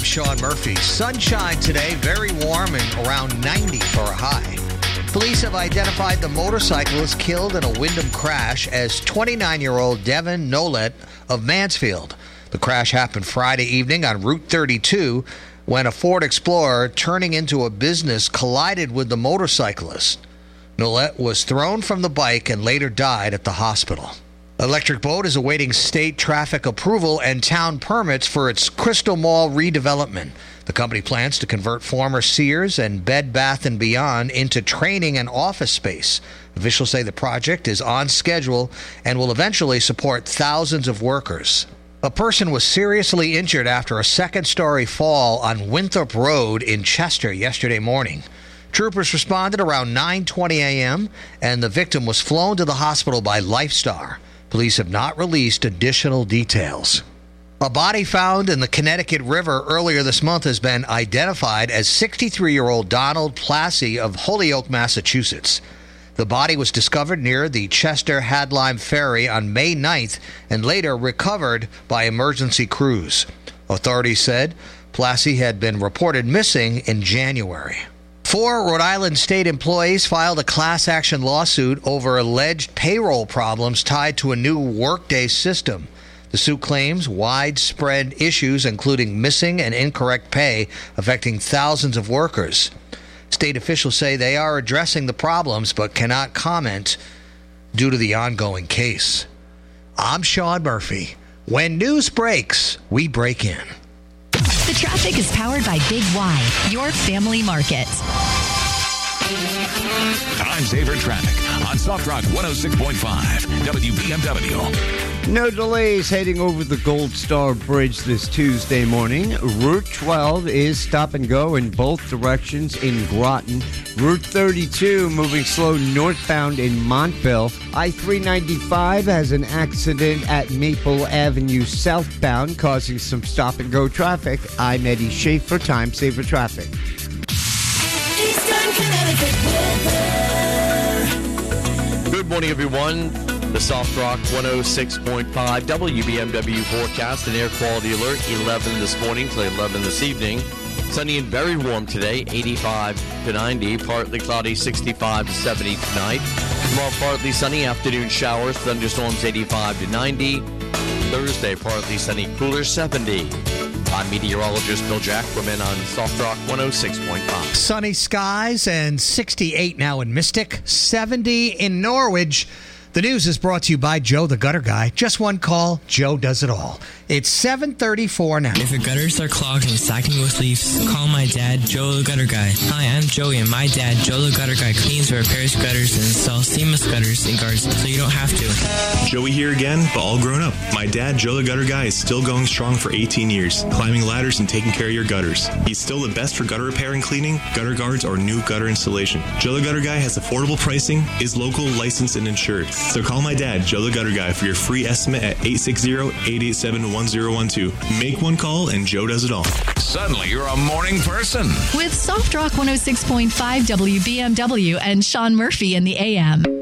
Sean Murphy. Sunshine today, very warm and around 90 for a high. Police have identified the motorcyclist killed in a Wyndham crash as 29-year-old Devin Nolet of Mansfield. The crash happened Friday evening on Route 32 when a Ford Explorer turning into a business collided with the motorcyclist. Nolet was thrown from the bike and later died at the hospital. Electric Boat is awaiting state traffic approval and town permits for its Crystal Mall redevelopment. The company plans to convert former Sears and Bed Bath & Beyond into training and office space. Officials say the project is on schedule and will eventually support thousands of workers. A person was seriously injured after a second-story fall on Winthrop Road in Chester yesterday morning. Troopers responded around 9:20 a.m., and the victim was flown to the hospital by LifeStar. Police have not released additional details. A body found in the Connecticut River earlier this month has been identified as 63-year-old Donald Plassey of Holyoke, Massachusetts. The body was discovered near the Chester Hadlime Ferry on May 9th and later recovered by emergency crews. Authorities said Plassey had been reported missing in January. 4 Rhode Island state employees filed a class action lawsuit over alleged payroll problems tied to a new Workday system. The suit claims widespread issues, including missing and incorrect pay, affecting thousands of workers. State officials say they are addressing the problems but cannot comment due to the ongoing case. I'm Sean Murphy. When news breaks, we break in. The traffic is powered by Big Y, your family market. Time saver traffic on Soft Rock 106.5 WBMW. No delays heading over the Gold Star Bridge this Tuesday morning. Route 12 is stop and go in both directions in Groton. Route 32 moving slow northbound in Montville. I-395 has an accident at Maple Avenue southbound causing some stop and go traffic. I'm Eddie Schaefer, Time Saver Traffic. Eastern Connecticut weather. Good morning, everyone. The Soft Rock 106.5 WBMW forecast and air quality alert 11 this morning till 11 this evening. Sunny and very warm today, 85 to 90. Partly cloudy, 65 to 70 tonight. Tomorrow, partly sunny, afternoon showers, thunderstorms, 85 to 90. Thursday, partly sunny, cooler, 70. I'm meteorologist Bill Jackman on Soft Rock 106.5. Sunny skies and 68 now in Mystic, 70 in Norwich. The news is brought to you by Joe the Gutter Guy. Just one call, Joe does it all. It's 7:34 now. If your gutters are clogged and sagging with leaks, call my dad, Joe the Gutter Guy. Hi, I'm Joey, and my dad, Joe the Gutter Guy, cleans and repairs gutters and installs seamless gutters and guards so you don't have to. Joey here again, but all grown up. My dad, Joe the Gutter Guy, is still going strong for 18 years, climbing ladders and taking care of your gutters. He's still the best for gutter repair and cleaning, gutter guards, or new gutter installation. Joe the Gutter Guy has affordable pricing, is local, licensed, and insured. So call my dad, Joe the Gutter Guy, for your free estimate at 860-887-1012. Make one call and Joe does it all. Suddenly you're a morning person. With Soft Rock 106.5 WBMW and Sean Murphy in the AM.